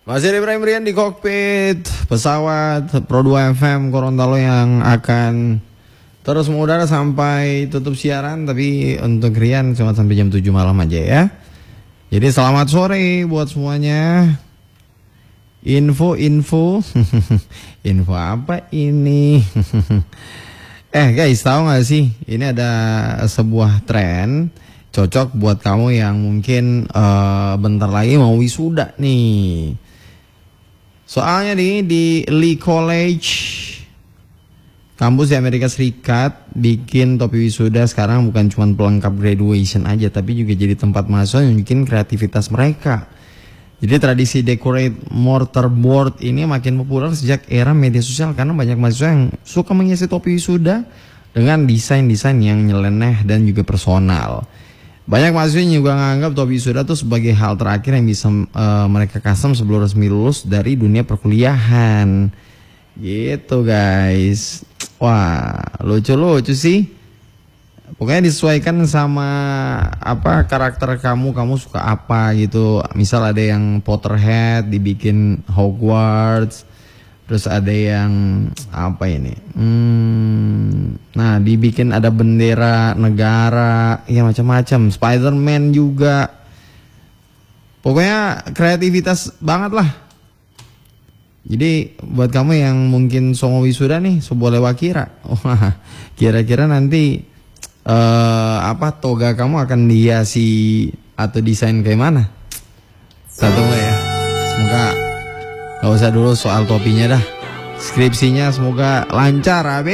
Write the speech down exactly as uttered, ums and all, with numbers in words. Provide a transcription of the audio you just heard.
Masih ada Ibrahim Rian di kokpit pesawat Pro dua F M Gorontalo yang akan terus mengudara sampai tutup siaran. Tapi untuk Rian cuma sampai jam tujuh malam aja ya. Jadi selamat sore buat semuanya. Info-info info apa ini? Eh guys, tahu gak sih? Ini ada sebuah tren cocok buat kamu yang mungkin uh, bentar lagi mau wisuda nih. Soalnya nih di Lee College, kampus di Amerika Serikat, bikin topi wisuda sekarang bukan cuma pelengkap graduation aja, tapi juga jadi tempat mahasiswa yang bikin kreativitas mereka. Jadi tradisi decorate mortarboard ini makin populer sejak era media sosial karena banyak mahasiswa yang suka mengisi topi wisuda dengan desain-desain yang nyeleneh dan juga personal. Banyak mahasiswa juga menganggap topi wisuda itu sebagai hal terakhir yang bisa uh, mereka custom sebelum resmi lulus dari dunia perkuliahan. Gitu guys. Wah, lucu-lucu sih. Pokoknya disesuaikan sama apa karakter kamu, kamu suka apa gitu. Misal ada yang Potterhead dibikin Hogwarts. Terus ada yang apa ini? Hmm, nah, dibikin ada bendera negara, ya macam-macam. Spider-Man juga. Pokoknya kreativitas banget lah. Jadi buat kamu yang mungkin songo wisuda nih, boleh wakira. Wah, kira-kira nanti uh, apa toga kamu akan dihiasi atau desain kayak mana? Satu ya. Semoga gak usah dulu soal topinya dah. Skripsinya semoga lancar, Abe.